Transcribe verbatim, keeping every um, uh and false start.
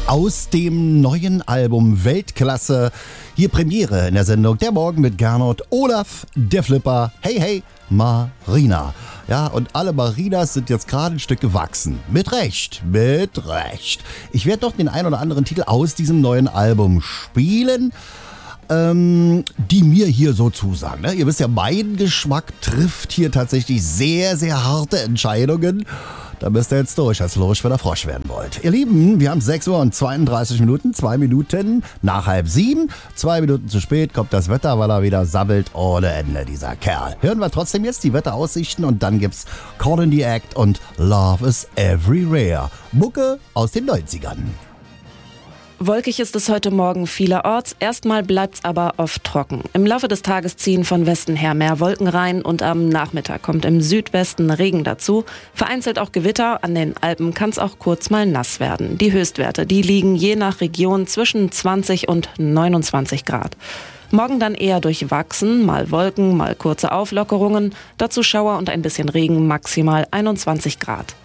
aus dem neuen Album Weltklasse. Hier Premiere in der Sendung Der Morgen mit Gernot, Olaf, der Flipper, hey hey, Marina. Ja, und alle Marinas sind jetzt gerade ein Stück gewachsen. Mit Recht, mit Recht. Ich werde doch den ein oder anderen Titel aus diesem neuen Album spielen, ähm, die mir hier so zusagen. Ne? Ihr wisst ja, mein Geschmack trifft hier tatsächlich sehr, sehr harte Entscheidungen. Da müsst ihr jetzt durch, als Lurch, wenn ihr Frosch werden wollt. Ihr Lieben, wir haben sechs Uhr und zweiunddreißig Minuten, zwei Minuten nach halb sieben. Zwei Minuten zu spät kommt das Wetter, weil er wieder sabbelt ohne Ende, dieser Kerl. Hören wir trotzdem jetzt die Wetteraussichten und dann gibt's Call in the Act und Love is Everywhere. Mucke aus den neunzigern. Wolkig ist es heute Morgen vielerorts, erstmal bleibt's aber oft trocken. Im Laufe des Tages ziehen von Westen her mehr Wolken rein und am Nachmittag kommt im Südwesten Regen dazu. Vereinzelt auch Gewitter, an den Alpen kann's auch kurz mal nass werden. Die Höchstwerte, die liegen je nach Region zwischen zwanzig und neunundzwanzig Grad. Morgen dann eher durchwachsen, mal Wolken, mal kurze Auflockerungen, dazu Schauer und ein bisschen Regen, maximal einundzwanzig Grad.